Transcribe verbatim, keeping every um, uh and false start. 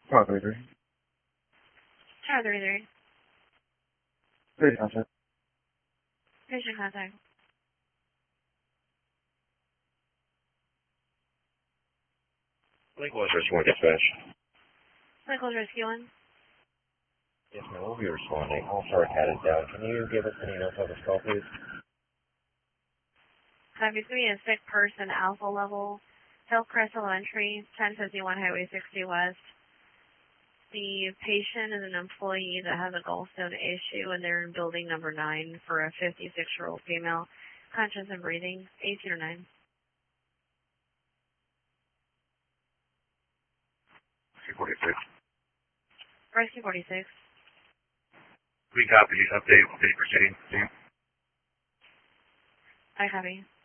five three three. Tower three three. Three contact. Patient contact. Lincoln Rescue one dispatch. Lincoln Rescue one. Yes, ma'am. We'll be responding. All start added down. Can you give us any notes on this call, please? Copy three is sick person alpha level. Hillcrest Elementary, ten fifty-one Highway sixty West. The patient is an employee that has a gallstone issue, and they're in building number nine for a fifty-six-year-old female, conscious and breathing, eighteen or nine. C forty-six. Rescue forty-six. We copy. Update. Update proceeding. I copy.